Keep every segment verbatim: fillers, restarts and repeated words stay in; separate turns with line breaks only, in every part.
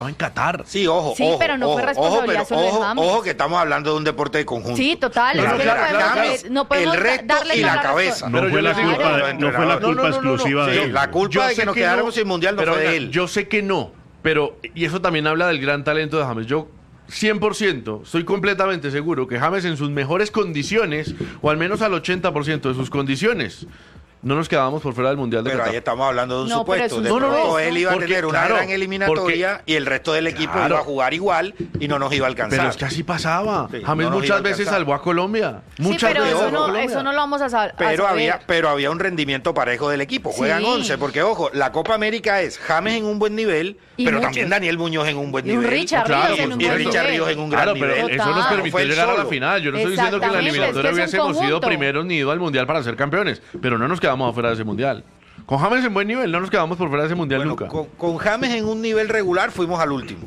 en Qatar.
Sí, ojo,
sí,
ojo,
pero no
ojo,
fue responsabilidad
ojo,
solo
pero,
de
ojo,
James.
ojo, que estamos hablando de un deporte de conjunto.
Sí, total.
Pero
Es que
claro,
no podemos,
James,
eh, no podemos
el resto
darle
y
toda
la
razón.
cabeza.
No
Pero
fue
yo
la
les digo,
culpa,
claro,
no fue la
no, no,
culpa
no, no, no,
exclusiva
Sí,
de él.
la culpa
Yo
de
sé
que nos
que
quedáramos
no,
sin mundial no
pero
fue de
venga,
él.
Yo sé que no, pero, y eso también habla del gran talento de James. Yo cien por ciento estoy completamente seguro que James en sus mejores condiciones, o al menos al ochenta por ciento de sus condiciones, no nos quedábamos por fuera del Mundial de
Pero
Qatar.
ahí estamos hablando de un
No, pero
supuesto.
es un
De
No, no, no,
pronto él iba a
porque,
tener una
claro,
gran eliminatoria
porque-
y el resto del equipo
Claro.
iba a jugar igual y no nos iba a alcanzar.
Pero es que así pasaba.
Sí,
James
no nos iba a
muchas veces
alcanzar.
salvó a Colombia.
Sí,
Muchas
pero
veces
eso
salvó a
no,
Colombia.
eso no lo vamos a, sab- a
Pero
saber.
había, pero había un rendimiento parejo del equipo. Juegan
Sí.
once, porque ojo, la Copa América es James en un buen nivel,
Y
pero
muchos.
también Daniel Muñoz en un buen
Y un
nivel.
Richard
Claro,
Ríos en
por
un
y
buen
Richard
nivel.
Ríos en un gran
Claro, pero
nivel.
eso nos
Total.
permitió
Fue él
llegar a la
solo.
final. Yo no estoy diciendo que en la
Exactamente,
eliminatoria
es que es un
hubiésemos sido
conjunto.
primeros ni ido al Mundial para ser campeones, pero no nos quedamos afuera de ese Mundial. Con James en buen nivel, no nos quedamos por fuera de ese Mundial
Bueno,
nunca.
con, con James en un nivel regular fuimos al último.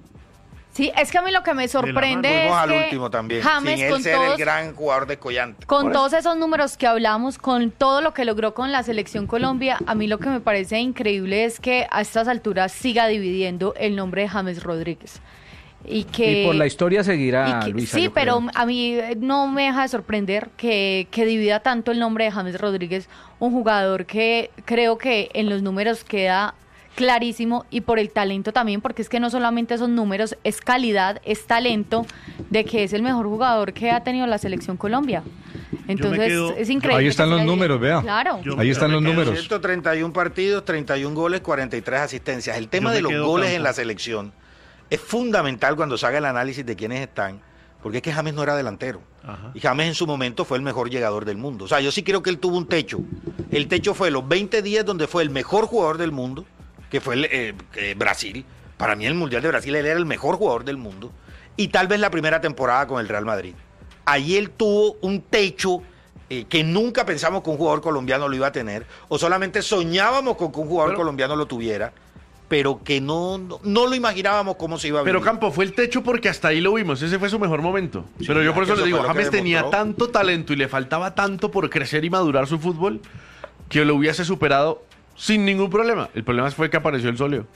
Sí, es que a mí lo que me sorprende es
Fuimos al
que
último también.
James
sin él
con
ser
todos,
el gran jugador descollante.
con todos esos números que hablamos, con todo lo que logró con la selección Colombia, a mí lo que me parece increíble es que a estas alturas siga dividiendo el nombre de James Rodríguez. Y que
Y por la historia seguirá,
y que-
Luisa.
sí,
yo
pero
creo.
a mí eh, no me deja de sorprender que, que divida tanto el nombre de James Rodríguez, un jugador que creo que en los números queda clarísimo y por el talento también, porque es que no solamente son números, es calidad, es talento, de que es el mejor jugador que ha tenido la selección Colombia. Entonces
quedo-
es increíble.
Ahí están
que
los
siga
números, vea.
Claro.
Yo-
Ahí están
yo
los
me quedo-
números.
ciento treinta y uno partidos, treinta y uno goles, cuarenta y tres asistencias. El tema
Yo me
de los
quedo
goles
campo.
en la selección es fundamental cuando se haga el análisis de quiénes están, porque es que James no era delantero.
Ajá.
Y James en su momento fue el mejor llegador del mundo. O sea, yo sí creo que él tuvo un techo. El techo fue los veinte días donde fue el mejor jugador del mundo, que fue el, eh, eh, Brasil. Para mí el Mundial de Brasil él era el mejor jugador del mundo. Y tal vez la primera temporada con el Real Madrid. Allí él tuvo un techo eh, que nunca pensamos que un jugador colombiano lo iba a tener, o solamente soñábamos con que un jugador
Pero-
colombiano lo tuviera, pero que no, no, no lo imaginábamos cómo se iba a vivir.
Pero Campo, fue el techo porque hasta ahí lo vimos, ese fue su mejor momento. Pero yo por eso
eso
le digo,
fue lo que
James tenía
demostró.
tanto talento y le faltaba tanto por crecer y madurar su fútbol que lo hubiese superado sin ningún problema. El problema fue que apareció el sóleo.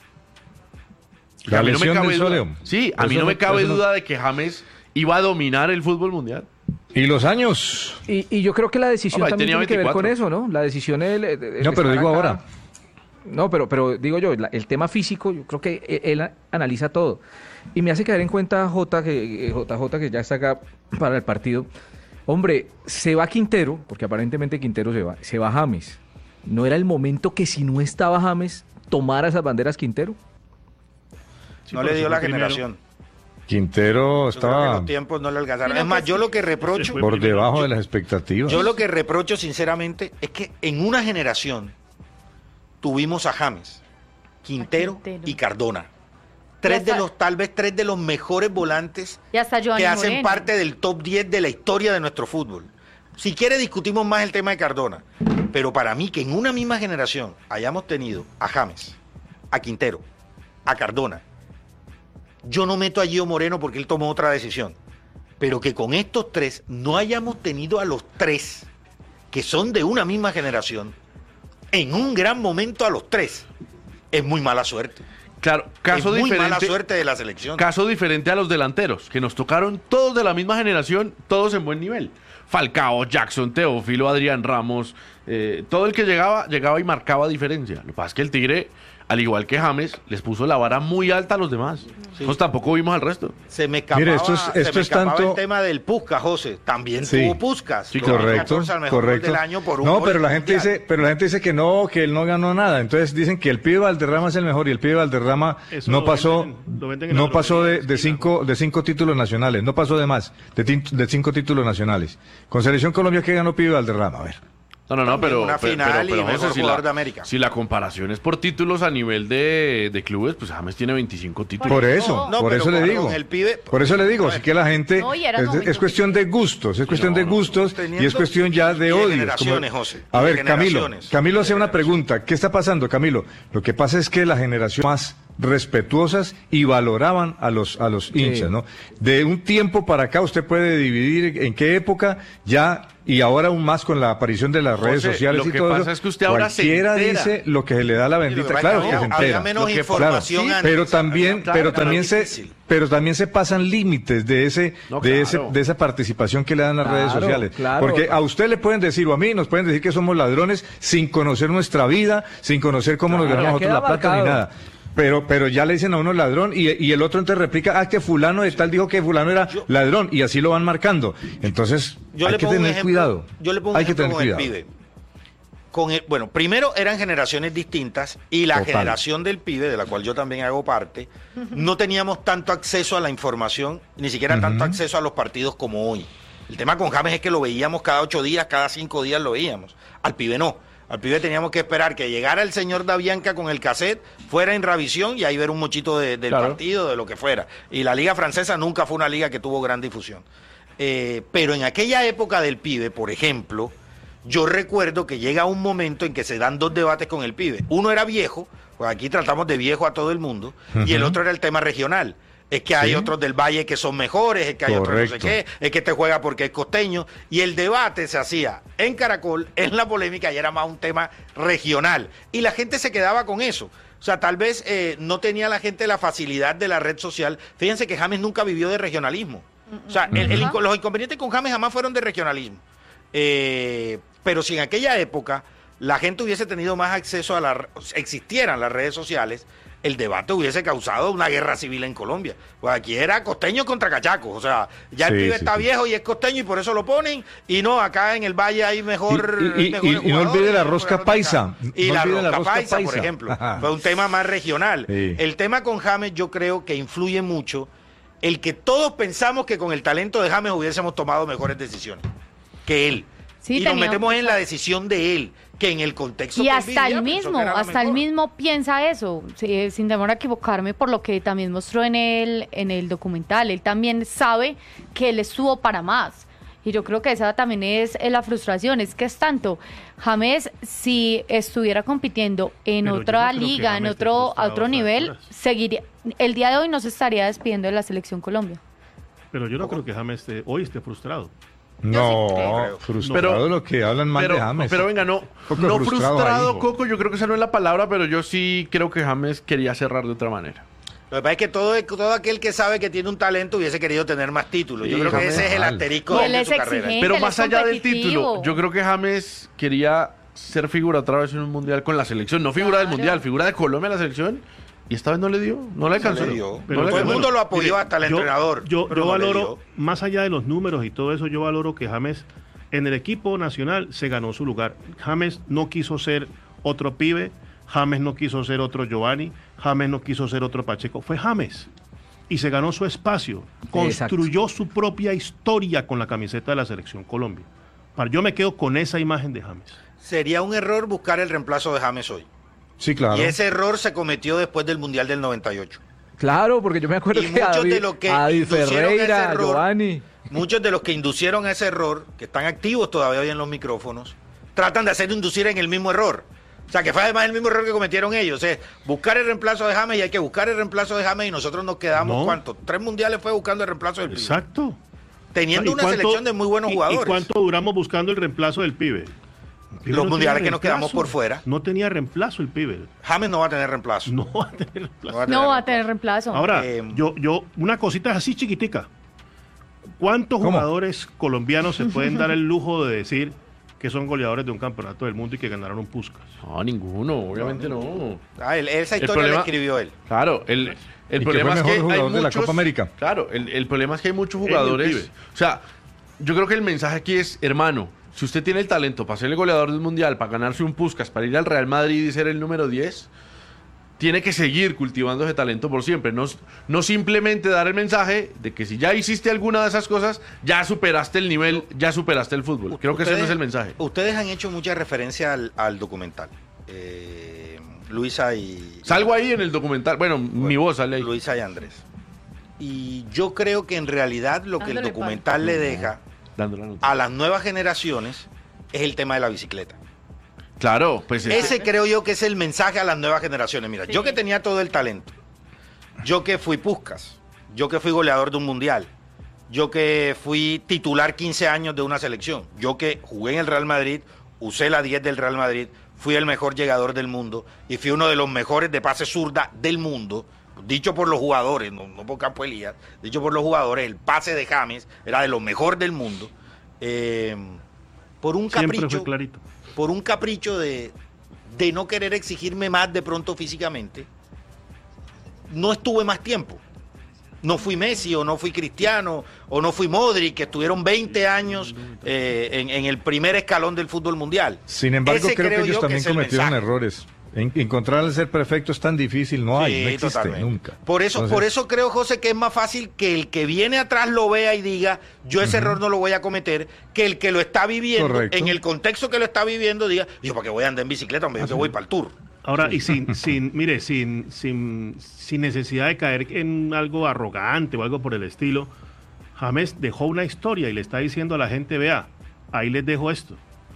La
A mí no me
lesión
cabe
del
duda-
sóleo.
Sí, a mí
Eso
no me
no-
cabe
eso no-
duda de que James iba a dominar el fútbol mundial.
¿Y los años?
Y, y yo creo que la decisión
Hombre,
también
tenía
tiene que ver con
veinticuatro.
eso, ¿no? La decisión el, el- el
No, pero
estar
digo
acá.
ahora.
No, pero, pero digo yo, la- el tema físico, yo creo que él, él analiza todo. Y me hace caer en cuenta J, que, eh, J J, que ya está acá para el partido. Hombre, se va Quintero, porque aparentemente Quintero se va, se va James. ¿No era el momento que si no estaba James, tomara esas banderas Quintero?
Sí,
no
pero
le dio
se
la
fue primero.
generación.
Quintero
Yo creo que
estaba
los tiempos no le alcanzaron.
Sino
Es más,
que
yo
sí.
lo que reprocho,
Se fue
por
primero.
debajo
Yo-
de las expectativas.
yo lo que reprocho sinceramente es que en una generación tuvimos a James, Quintero,
A Quintero.
y Cardona. Tres
hasta-
de los, tal vez tres de los mejores volantes
Y hasta Giovanni
que hacen
Moreno.
parte del top diez de la historia de nuestro fútbol. Si quiere discutimos más el tema de Cardona, pero para mí que en una misma generación hayamos tenido a James, a Quintero, a Cardona, yo no meto a Gio Moreno porque él tomó otra decisión, pero que con estos tres no hayamos tenido a los tres que son de una misma generación, en un gran momento a los tres, es muy mala suerte.
Claro, caso
es muy mala
diferente.
suerte de la selección.
Caso diferente a los delanteros, que nos tocaron todos de la misma generación, todos en buen nivel. Falcao, Jackson, Teófilo, Adrián Ramos, eh, todo el que llegaba, llegaba y marcaba diferencia. Lo que pasa es que el Tigre, al igual que James, les puso la vara muy alta a los demás. Nosotros tampoco vimos al resto.
Se me escapaba,
Mire, esto es-
se
esto
me
es
escapaba
tanto-
el tema del Puskas, José. También
Sí.
tuvo Puskas.
Sí,
dos mil
Correcto,
catorce al mejor gol
correcto.
del año por un
No,
gol
pero la
del
gente
Mundial.
dice, pero la gente dice que no, que él no ganó nada. Entonces dicen que el pibe Valderrama es el mejor y el pibe Valderrama
Eso
no
lo
pasó,
venden- lo venden en
no
la
pasó de,
droguería,
de
esquina,
cinco, de cinco títulos nacionales, no pasó de más, de, tin- de cinco títulos nacionales. Con Selección Colombia, ¿qué ganó pibe Valderrama? A ver.
No, no, no,
También
pero,
una
pe-
final
pero,
y
pero,
mejor
José, si
jugador
la,
de América.
si la comparación es por títulos a nivel de, de clubes, pues James tiene veinticinco títulos.
Por eso,
No,
por
pero
eso le
con
digo.
el pibe-
Por eso le digo,
A
así
ver.
que la gente
No, y era
es,
noveno
es cuestión de gustos, es cuestión de gustos y
Teniendo-
es cuestión ya de
y de
odios.
generaciones, José,
A
y de
ver, Camilo,
generaciones.
Camilo
Y de
hace una
generaciones.
pregunta, ¿qué está pasando, Camilo? Lo que pasa es que la generación más respetuosas y valoraban a los a los hinchas, ¿no? De un tiempo para acá usted puede dividir en qué época ya, y ahora aún más con la aparición de las
José,
redes sociales
lo
y
que
todo
pasa
eso,
es que usted ahora se
cualquiera
entera.
dice lo que se le da la
Sí, lo
bendita,
que pasa
claro
es
que
que
se
había,
entera.
había menos
Lo que-
información
claro, sí,
antes,
pero
o sea,
también
era-
pero
era
también
más
se
difícil.
pero también se pasan límites de ese
No,
de ese
claro.
de esa participación que le dan las
Claro,
redes sociales,
claro.
porque a usted le pueden decir o a mí nos pueden decir que somos ladrones sin conocer nuestra vida, sin conocer cómo nos
Claro,
ganamos
ya
nosotros la
queda
plata ni
marcado.
nada. Pero, pero ya le dicen a uno ladrón y, y el otro entonces replica, ah, que fulano de tal dijo que fulano era
Yo-
ladrón y así lo van marcando. Entonces,
Yo
hay
le
que
pongo un
tener
ejemplo-
cuidado.
Yo le pongo un
hay que
ejemplo
tener
con el
cuidado.
pibe. Con el- bueno, primero eran generaciones distintas y la
Total.
generación del pibe, de la cual yo también hago parte, no teníamos tanto acceso a la información, ni siquiera tanto acceso a los partidos como hoy. El tema con James es que lo veíamos cada ocho días, cada cinco días lo veíamos. Al pibe no. Al pibe teníamos que esperar que llegara el señor Davianca con el cassette, fuera en Ravisión y ahí ver un mochito de- del
Claro.
partido, de lo que fuera. Y la liga francesa nunca fue una liga que tuvo gran difusión. Eh, pero en aquella época del pibe, por ejemplo, yo recuerdo que llega un momento en que se dan dos debates con el pibe. Uno era viejo, pues aquí tratamos de viejo a todo el mundo, y el
Ujú.
otro era el tema regional. Es que hay
Sí.
otros del Valle que son mejores, es que hay otros no sé
Correcto.
qué, es que te juega porque es costeño. Y el debate se hacía en Caracol, en la polémica, y era más un tema regional. Y la gente se quedaba con eso. O sea, tal vez eh, no tenía la gente la facilidad de la red social. Fíjense que James nunca vivió de regionalismo. O sea, el- el inco- los inconvenientes con James jamás fueron de regionalismo. Eh, pero si en aquella época la gente hubiese tenido más acceso a la, existieran las redes sociales, el debate hubiese causado una guerra civil en Colombia. Pues aquí era costeño contra cachacos. O sea, ya el
Sí,
pibe
sí,
está
sí.
viejo y es costeño y por eso lo ponen. Y no, acá en el Valle hay mejor.
Y- y- y-
mejores
y no
jugadores,
olvide la
mejores
rosca
jugadores
paisa.
acá.
No
Y la
olvide
rosca,
la rosca
paisa, por
paisa.
ejemplo.
Ajá.
Fue un tema más regional.
Sí.
El tema con James, yo creo que influye mucho el que todos pensamos que con el talento de James hubiésemos tomado mejores decisiones que él.
Sí,
y nos
tenía-
metemos en la decisión de él, que en el contexto
Y
que él
hasta
vivía,
el
pensó
mismo,
que era lo
hasta el
mejor.
mismo piensa eso, sí, sin temor a equivocarme, por lo que también mostró en el, en el documental. Él también sabe que él estuvo para más. Y yo creo que esa también es, es la frustración, es que es tanto. James, si estuviera compitiendo en
Pero yo
otra
no creo que
liga, en
James esté
otro, a
frustrado
otro
a estas
nivel,
alturas.
seguiría. El día de hoy no se estaría despidiendo de la selección Colombia.
Pero yo no creo que James esté- hoy esté frustrado.
No,
sí creo.
frustrado
Pero-
lo que hablan mal
Pero,
de James.
pero venga, no,
Poco
no
frustrado
frustrado,
ahí.
Coco, yo creo que esa no es la palabra, pero yo sí creo que James quería cerrar de otra manera.
Lo que pasa es que todo, todo aquel que sabe que tiene un talento hubiese querido tener más títulos. Yo
Sí,
creo que
James.
ese es el
Mal.
asterisco
Y
de,
él
de
es
su carrera.
exigente.
Pero
él
más
es
allá del
competitivo.
título, yo creo que James quería ser figura otra vez en un mundial con la selección, no figura del
Claro.
mundial, figura de Colombia en la selección, y esta vez no le dio, no le alcanzó.
le dio.
No
Pero
le
todo el
alcanzó.
mundo lo apoyó, hasta el
Yo-
entrenador.
Yo,
pero
yo
no le
valoro,
dio.
más allá de los números y todo eso, yo valoro que James en el equipo nacional se ganó su lugar. James no quiso ser otro pibe, James no quiso ser otro Giovanni, James no quiso ser otro Pacheco, fue James. Y se ganó su espacio, construyó su propia historia con la camiseta de la Selección Colombia. Para- Yo me quedo con esa imagen de James.
Sería un error buscar el reemplazo de James hoy.
Sí, claro.
Y ese error se cometió después del Mundial del noventa y ocho.
Claro, porque yo me acuerdo
Y
que
muchos
David,
de los que
a David
inducieron ese
Ferreira,
error-
Giovanni.
Muchos de los que inducieron ese error, que están activos todavía hoy en los micrófonos, tratan de hacer inducir en el mismo error. O sea, que fue además el mismo error que cometieron ellos. Es buscar el reemplazo de James y hay que buscar el reemplazo de James y nosotros nos quedamos,
No.
¿cuánto? Tres mundiales fue buscando el reemplazo del pibe.
Exacto.
Teniendo
¿Y
una
cuánto-
selección de muy buenos
y-
jugadores.
¿Y cuánto duramos buscando el reemplazo del pibe? El pibe
Los
no
mundiales
tenía
que nos quedamos
reemplazo.
por fuera.
No tenía reemplazo el pibe.
James no va a tener reemplazo.
No va a tener reemplazo.
va a
No va a tener reemplazo.
Ahora,
Eh,
yo, yo, una cosita así chiquitica. ¿Cuántos
¿Cómo?
jugadores colombianos se pueden dar el lujo de decir que son goleadores de un campeonato del mundo y que ganaron un Puskás?
No, ninguno, obviamente no.
Ah, él- esa
El
historia
problema-
la escribió él.
Claro, el, el
Y que
problema
fue
es
mejor
que hay
jugador de la
muchos,
Copa América.
Claro, el, el problema es que hay muchos
Él y el
jugadores.
pibe.
O sea, yo creo que el mensaje aquí es, hermano, si usted tiene el talento para ser el goleador del mundial, para ganarse un Puskás, para ir al Real Madrid y ser el número diez, tiene que seguir cultivando ese talento por siempre. No, no simplemente dar el mensaje de que si ya hiciste alguna de esas cosas, ya superaste el nivel, ya superaste el fútbol. Creo que ese no es el mensaje.
Ustedes han hecho mucha referencia al, al documental. Eh, Luisa y...
Salgo ahí en el documental. Bueno, mi voz sale ahí.
Luisa y Andrés. Y yo creo que en realidad lo que el
Dándole
documental le deja
Dando la nota.
a las nuevas generaciones es el tema de la bicicleta.
Claro, pues es-
Ese creo yo que es el mensaje a las nuevas generaciones. Mira,
Sí.
yo que tenía todo el talento yo que fui Puskás, yo que fui goleador de un mundial, yo que fui titular quince años de una selección, yo que jugué en el Real Madrid, usé la diez del Real Madrid, fui el mejor llegador del mundo y fui uno de los mejores de pase zurda del mundo, dicho por los jugadores, no, no por Campo Elías, dicho por los jugadores, el pase de James era de los mejores del mundo. Eh, por un
Siempre
capricho,
fue clarito.
por un capricho de, de no querer exigirme más de pronto físicamente, no estuve más tiempo. No fui Messi o no fui Cristiano o no fui Modric, que estuvieron veinte años eh, en, en el primer escalón del fútbol mundial.
Sin embargo,
Ese
creo que ellos
yo
también
es el
cometieron
mensaje.
errores. En- encontrar el ser perfecto es tan difícil, no hay,
Sí,
no existe
totalmente.
nunca.
Por eso,
Entonces,
por eso creo, José, que es más fácil que el que viene atrás lo vea y diga, yo ese error no lo voy a cometer, que el que lo está viviendo,
Correcto.
en el contexto que lo está viviendo, diga, yo para qué voy a andar en bicicleta, hombre, yo que voy para el tour.
Ahora, y sin, sin, mire, sin, sin, sin necesidad de caer en algo arrogante o algo por el estilo, James dejó una historia y le está diciendo a la gente, vea, ahí les dejo esto.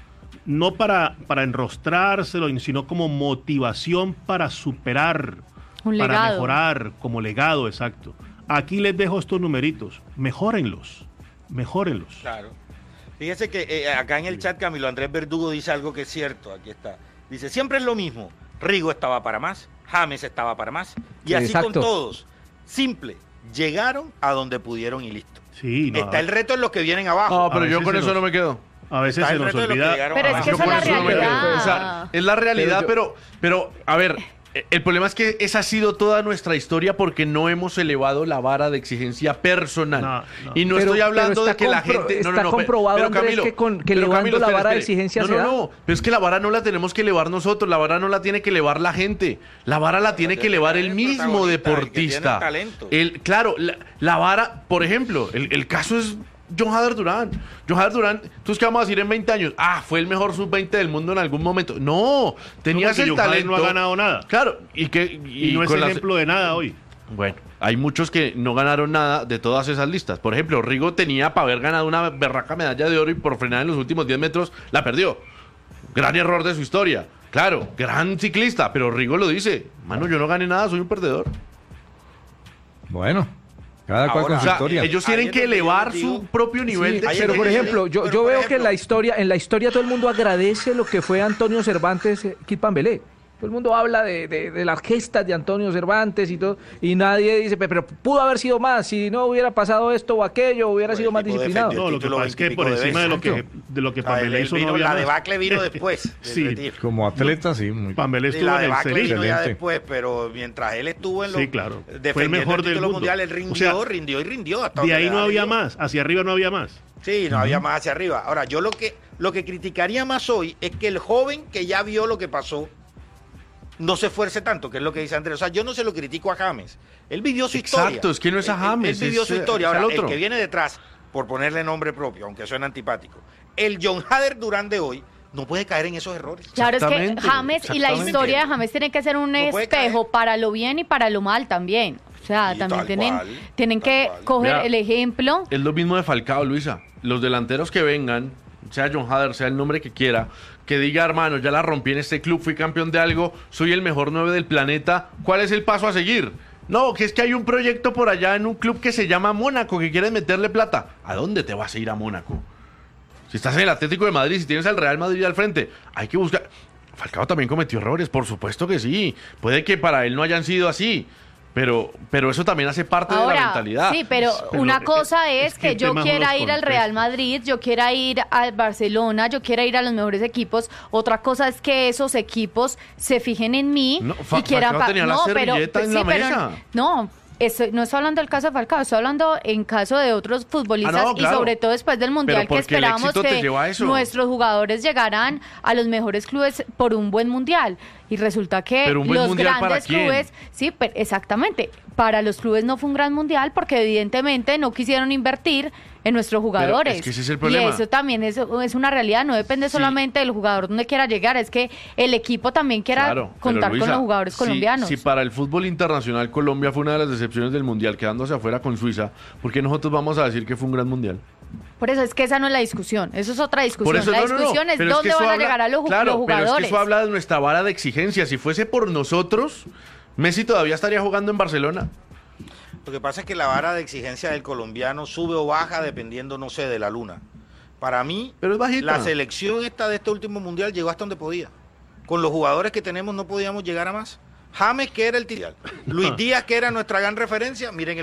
No para, para enrostrárselo, sino como motivación para superar,
Un
para
legado.
mejorar, como legado, exacto. Aquí les dejo estos numeritos, mejórenlos, mejórenlos.
Claro. Fíjese que eh, acá en el chat Camilo Andrés Verdugo dice algo que es cierto, aquí está. Dice, siempre es lo mismo, Rigo estaba para más, James estaba para más, y así
Exacto.
con todos. Simple, llegaron a donde pudieron y listo.
Sí, no,
Está el reto en los que vienen abajo.
No, pero
A
yo
veces
con
se
eso
nos-
no me quedo.
a veces
Está
se
el
nos
reto de los que
olvida.
llegaron
Pero es
abajo.
que
Yo
esa es
con
la
eso no me quedo.
realidad.
O sea, es la realidad,
Pero
pero, pero, a ver, eh, el problema es que esa ha sido toda nuestra historia porque no hemos elevado la vara de exigencia personal.
No, no.
Y no
Pero-
estoy hablando
pero
de
está
que la
compro-
gente... No, no,
está
no, pe-
comprobado,
pero
Andrés,
Camilo,
que con- que
pero
elevando
Camilo,
la
espere,
vara de
espere.
exigencia
No,
se
no,
da.
no, pero es que la vara no la tenemos que elevar nosotros, la vara no la tiene que elevar la gente, la vara la tiene que elevar el
el
mismo
protagonista, el que tiene
deportista.
el talento.
El, claro, la, la vara, por ejemplo, el, el caso es John Hader Durán. John Hader Durán, ¿tú es que vamos a decir en veinte años? Ah, fue el mejor sub veinte del mundo en algún momento. No, tenías
porque
el
John Hader
talento.
no ha ganado nada.
Claro, y que
Y, no es
con las-
ejemplo de nada hoy.
Bueno, hay muchos que no ganaron nada de todas esas listas. Por ejemplo, Rigo tenía para haber ganado una berraca medalla de oro y por frenar en los últimos diez metros la perdió. Gran error de su historia. Claro, gran ciclista, pero Rigo lo dice. Mano, yo no gané nada, soy un perdedor.
Bueno, cada cual
Ahora,
con
O
su
sea,
historia.
ellos
Ahí
tienen
es
que
donde yo
elevar
les digo-
su propio nivel
Sí,
de
ahí
pero
es
por
donde yo
ejemplo,
digo-
yo,
pero
yo
por
veo que en la
ejemplo-
historia, en la historia todo el mundo agradece lo que fue Antonio Cervantes, eh, Kipambelé. Todo el mundo habla de, de- de las gestas de Antonio Cervantes y todo, y nadie dice, "Pe- pero pudo haber sido más, si no hubiera pasado esto o aquello, hubiera
Pues
sido
el
más
tipo
disciplinado".
defendió.
No, lo que
título
pasa es que por
veintipico de
encima de lo que,
veces.
de lo que
O sea,
Pambelé
el
hizo no
vino-
había
la
más.
debacle vino después del
Sí.
retiro.
Como atleta, sí, muy
Pambelé
Sí,
estuvo
la
en el
debacle
Celeste.
vino ya
Excelente.
después, pero mientras él estuvo en los
Sí, claro. Fue el
defendiendo
mejor del
título
mundo.
mundial, él rindió,
O sea,
rindió y rindió. Hasta
De
donde
ahí
le
no
daba
había
Dios.
más, hacia arriba no había más.
Sí, no había más hacia arriba. Ahora, yo lo que, lo que criticaría más hoy es que el joven que ya vio lo que pasó no se esfuerce tanto, que es lo que dice Andrés. O sea, yo no se lo critico a James. Él vivió su historia.
Exacto, es que no es a
Él- él-
James,
Él, vivió
es,
su
eh,
historia.
es al
Ahora, el
otro.
que viene detrás, por ponerle nombre propio, aunque suene antipático, el John Hader Durán de hoy no puede caer en esos errores.
Claro, es que
Exactamente,
James y la
exactamente.
historia de James tiene que ser un
No puede
espejo
caer.
para lo bien y para lo mal también. O sea,
Sí,
también
tal
tienen,
cual,
tienen
tal
que
cual.
coger
Vea,
el ejemplo.
Es lo mismo de Falcao, Luisa. Los delanteros que vengan, sea John Hader, sea el nombre que quiera, que diga, hermano, ya la rompí en este club, fui campeón de algo, soy el mejor nueve del planeta, ¿cuál es el paso a seguir? No, que es que hay un proyecto por allá en un club que se llama Mónaco, que quieres meterle plata. ¿A dónde te vas a ir a Mónaco? Si estás en el Atlético de Madrid, si tienes al Real Madrid al frente, hay que buscar... Falcao también cometió errores, por supuesto que sí. Puede que para él no hayan sido así, pero, pero eso también hace parte de la
Ahora,
mentalidad.
sí, pero
Pero
una
es-
cosa
es
es,
que
que,
el
yo
tema son
quiera
los
ir al Real
contextos.
Madrid, yo quiera ir al Barcelona, yo quiera ir a los mejores equipos. Otra cosa es que esos equipos se fijen en mí
No, Fa-
y quieran...
Falcao
pa-
tenía la servilleta en la
pero
mesa.
no, estoy- no estoy hablando del caso de Falcao, estoy hablando en caso de otros futbolistas
Ah, no, claro.
y sobre todo después del Mundial que
porque el
esperábamos
éxito te
que
lleva a eso.
nuestros jugadores llegaran a los mejores clubes por un buen Mundial. Y resulta que
Pero un buen
los
Mundial, ¿para
grandes
quién?
clubes... Sí, pero exactamente. Para los clubes no fue un gran mundial porque evidentemente no quisieron invertir en nuestros jugadores.
es que ese es el
Y
problema.
eso también es, es una realidad. No depende
Sí.
solamente del jugador donde quiera llegar, es que el equipo también quiera
Claro, pero
contar
Luisa,
con los jugadores
si-
colombianos.
Si para el fútbol internacional Colombia fue una de las decepciones del Mundial, quedándose afuera con Suiza, ¿por qué nosotros vamos a decir que fue un gran Mundial?
Por eso es que esa no es la discusión. Eso es otra discusión.
Por eso,
la
no, no, no,
discusión es
pero
dónde
que eso
van a
habla-
llegar a los, ju-
claro,
los jugadores.
pero es que eso habla de nuestra vara de exigencia. Si fuese por nosotros, Messi todavía estaría jugando en Barcelona.
Lo que pasa es que la vara de exigencia del colombiano sube o baja dependiendo, no sé, de la luna. Para mí,
Pero es bajita.
la selección esta de este último mundial llegó hasta donde podía. Con los jugadores que tenemos no podíamos llegar a más. James, que era el titular. Luis Díaz, que era nuestra gran referencia. Miren el